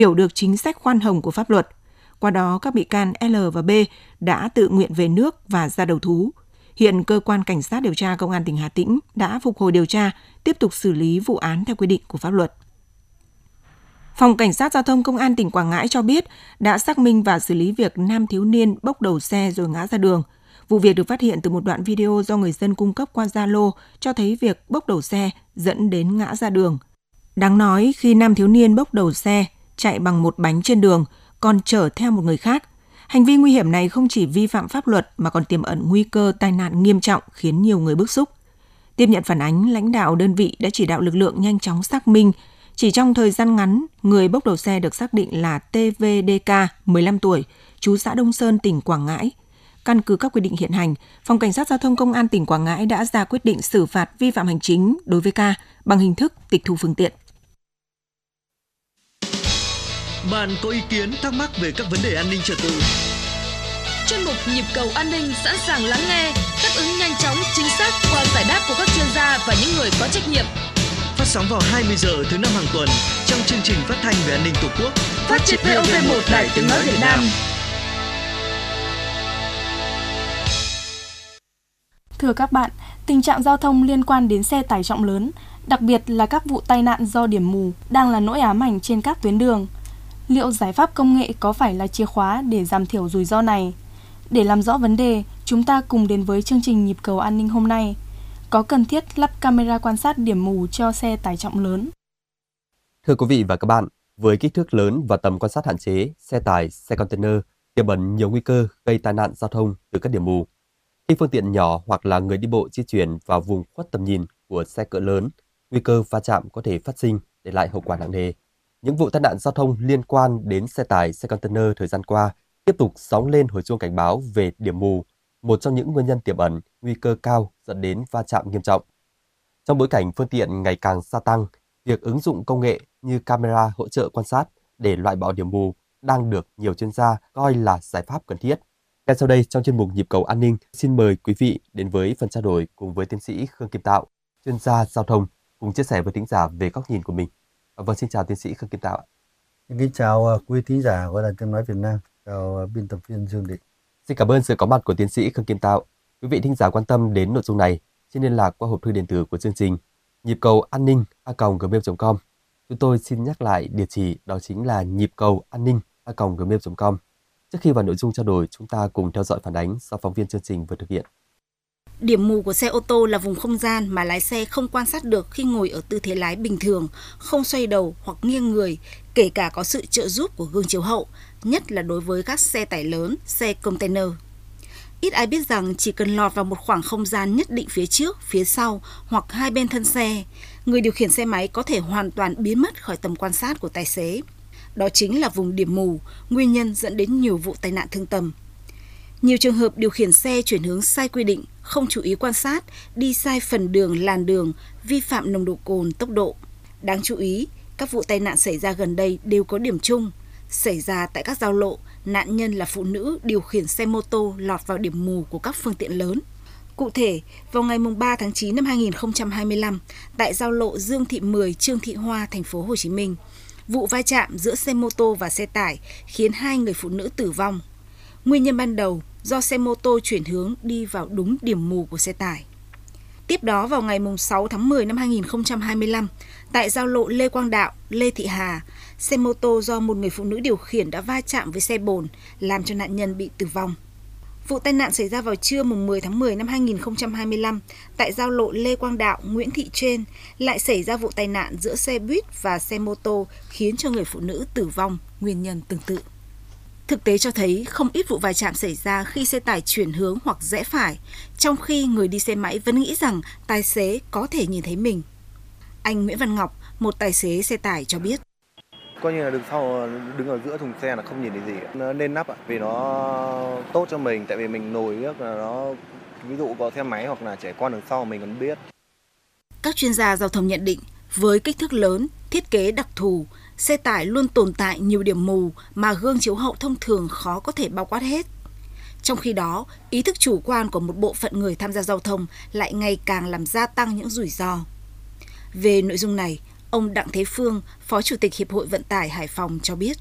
hiểu được chính sách khoan hồng của pháp luật. Qua đó, các bị can L và B đã tự nguyện về nước và ra đầu thú. Hiện Cơ quan Cảnh sát điều tra Công an tỉnh Hà Tĩnh đã phục hồi điều tra, tiếp tục xử lý vụ án theo quy định của pháp luật. Phòng Cảnh sát Giao thông Công an tỉnh Quảng Ngãi cho biết đã xác minh và xử lý việc nam thiếu niên bốc đầu xe rồi ngã ra đường. Vụ việc được phát hiện từ một đoạn video do người dân cung cấp qua Zalo cho thấy việc bốc đầu xe dẫn đến ngã ra đường. Đáng nói, khi nam thiếu niên bốc đầu xe chạy bằng một bánh trên đường, còn chở theo một người khác. Hành vi nguy hiểm này không chỉ vi phạm pháp luật mà còn tiềm ẩn nguy cơ tai nạn nghiêm trọng khiến nhiều người bức xúc. Tiếp nhận phản ánh, lãnh đạo đơn vị đã chỉ đạo lực lượng nhanh chóng xác minh. Chỉ trong thời gian ngắn, người bốc đầu xe được xác định là TVDK, 15 tuổi, trú xã Đông Sơn, tỉnh Quảng Ngãi. Căn cứ các quy định hiện hành, Phòng Cảnh sát Giao thông Công an tỉnh Quảng Ngãi đã ra quyết định xử phạt vi phạm hành chính đối với K bằng hình thức tịch thu phương tiện. Bạn có ý kiến thắc mắc về các vấn đề an ninh trật tự? Chuyên mục Nhịp cầu an ninh sẵn sàng lắng nghe, đáp ứng nhanh chóng, chính xác qua giải đáp của các chuyên gia và những người có trách nhiệm. Phát sóng vào 20 giờ thứ 5 hàng tuần trong chương trình phát thanh về an ninh Tổ quốc. Phát trên VOV1 Đài Tiếng nói Việt Nam. Thưa các bạn, tình trạng giao thông liên quan đến xe tải trọng lớn, đặc biệt là các vụ tai nạn do điểm mù, đang là nỗi ám ảnh trên các tuyến đường. Liệu giải pháp công nghệ có phải là chìa khóa để giảm thiểu rủi ro này? Để làm rõ vấn đề, chúng ta cùng đến với chương trình Nhịp cầu an ninh hôm nay. Có cần thiết lắp camera quan sát điểm mù cho xe tải trọng lớn? Thưa quý vị và các bạn, với kích thước lớn và tầm quan sát hạn chế, xe tải, xe container tiềm ẩn nhiều nguy cơ gây tai nạn giao thông từ các điểm mù. Khi phương tiện nhỏ hoặc là người đi bộ di chuyển vào vùng khuất tầm nhìn của xe cỡ lớn, nguy cơ va chạm có thể phát sinh, để lại hậu quả nặng nề. Những vụ tai nạn giao thông liên quan đến xe tải, xe container thời gian qua tiếp tục gióng lên hồi chuông cảnh báo về điểm mù, một trong những nguyên nhân tiềm ẩn nguy cơ cao dẫn đến va chạm nghiêm trọng. Trong bối cảnh phương tiện ngày càng gia tăng, việc ứng dụng công nghệ như camera hỗ trợ quan sát để loại bỏ điểm mù đang được nhiều chuyên gia coi là giải pháp cần thiết. Ngay sau đây, trong chuyên mục Nhịp cầu an ninh, xin mời quý vị đến với phần trao đổi cùng với tiến sĩ Khương Kim Tạo, chuyên gia giao thông, cùng chia sẻ với thính giả về góc nhìn của mình. Vâng, xin chào tiến sĩ Khương Kim Tạo ạ. Xin chào quý thính giả của Đài Tiếng nói Việt Nam, chào biên tập viên Dương Định. Xin cảm ơn sự có mặt của tiến sĩ Khương Kim Tạo. Quý vị thính giả quan tâm đến nội dung này, xin liên lạc qua hộp thư điện tử của chương trình nhịp cầu an ninh@gmail.com. Chúng tôi xin nhắc lại địa chỉ, đó chính là nhịp cầu an ninh@gmail.com. Trước khi vào nội dung trao đổi, chúng ta cùng theo dõi phản ánh do phóng viên chương trình vừa thực hiện. Điểm mù của xe ô tô là vùng không gian mà lái xe không quan sát được khi ngồi ở tư thế lái bình thường, không xoay đầu hoặc nghiêng người, kể cả có sự trợ giúp của gương chiếu hậu, nhất là đối với các xe tải lớn, xe container. Ít ai biết rằng chỉ cần lọt vào một khoảng không gian nhất định phía trước, phía sau hoặc hai bên thân xe, người điều khiển xe máy có thể hoàn toàn biến mất khỏi tầm quan sát của tài xế. Đó chính là vùng điểm mù, nguyên nhân dẫn đến nhiều vụ tai nạn thương tâm. Nhiều trường hợp điều khiển xe chuyển hướng sai quy định, không chú ý quan sát, đi sai phần đường, làn đường, vi phạm nồng độ cồn, tốc độ. Đáng chú ý, các vụ tai nạn xảy ra gần đây đều có điểm chung. Xảy ra tại các giao lộ, nạn nhân là phụ nữ điều khiển xe mô tô lọt vào điểm mù của các phương tiện lớn. Cụ thể, vào ngày 3 tháng 9 năm 2025, tại giao lộ Dương Thị 10, Trương Thị Hoa, thành phố Hồ Chí Minh, vụ va chạm giữa xe mô tô và xe tải khiến 2 người phụ nữ tử vong. Nguyên nhân ban đầu do xe mô tô chuyển hướng đi vào đúng điểm mù của xe tải. Tiếp đó vào ngày 6 tháng 10 năm 2025, tại giao lộ Lê Quang Đạo, Lê Thị Hà, xe mô tô do một người phụ nữ điều khiển đã va chạm với xe bồn, làm cho nạn nhân bị tử vong. Vụ tai nạn xảy ra vào trưa 10 tháng 10 năm 2025, tại giao lộ Lê Quang Đạo, Nguyễn Thị Trên, lại xảy ra vụ tai nạn giữa xe buýt và xe mô tô khiến cho người phụ nữ tử vong, nguyên nhân tương tự. Thực tế cho thấy không ít vụ va chạm xảy ra khi xe tải chuyển hướng hoặc rẽ phải, trong khi người đi xe máy vẫn nghĩ rằng tài xế có thể nhìn thấy mình. Anh Nguyễn Văn Ngọc, một tài xế xe tải cho biết. Coi như là đứng sau, đứng ở giữa thùng xe là không nhìn thấy gì. Nó nên nắp vì nó tốt cho mình, tại vì mình nổi nước là nó, ví dụ có xe máy hoặc là trẻ con đằng sau mình còn biết. Các chuyên gia giao thông nhận định, với kích thước lớn, thiết kế đặc thù, xe tải luôn tồn tại nhiều điểm mù mà gương chiếu hậu thông thường khó có thể bao quát hết. Trong khi đó, ý thức chủ quan của một bộ phận người tham gia giao thông lại ngày càng làm gia tăng những rủi ro. Về nội dung này, Ông Đặng Thế Phương, Phó Chủ tịch Hiệp hội Vận tải Hải Phòng cho biết.